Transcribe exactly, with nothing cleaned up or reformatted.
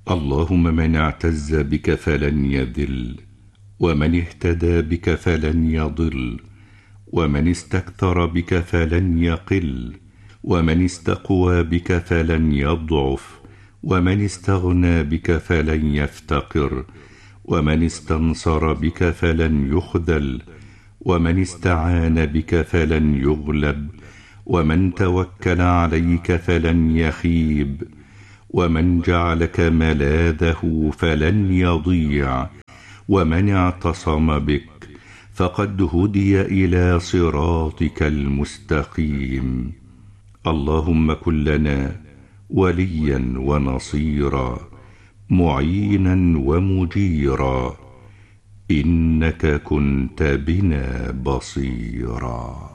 اللهم من اعتز بك فلن يذل، ومن اهتدى بك فلن يضل، ومن استكثر بك فلن يقل، ومن استقوى بك فلن يضعف، ومن استغنى بك فلن يفتقر، ومن استنصر بك فلن يخذل، ومن استعان بك فلن يغلب، ومن توكل عليك فلن يخيب، ومن جعلك ملاذه فلن يضيع، ومن اعتصم بك فقد هدي إلى صراطك المستقيم. اللهم كن لنا وليا ونصيرا، معينا ومجيرا، إنك كنت بنا بصيرا.